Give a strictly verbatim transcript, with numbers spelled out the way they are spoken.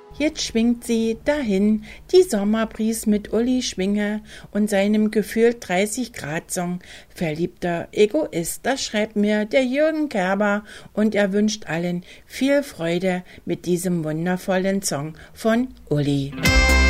Jetzt schwingt sie dahin, die Sommerbries mit Uli Schwinge und seinem gefühlt dreißig Grad Song Verliebter Egoist. Das schreibt mir der Jürgen Kerber und er wünscht allen viel Freude mit diesem wundervollen Song von Uli.